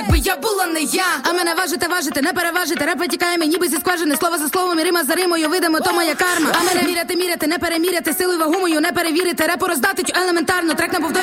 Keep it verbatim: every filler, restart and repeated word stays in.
Якби я була не я. А мене важите, важите, не переважите. Реп витікає мені ніби зі скважини. Слово за словом і рима за римою. Видимо, то моя карма. А мене міряти, міряти, не переміряти. Силу і вагу мою не перевірити. Репу роздати елементарно. Трек не повторює.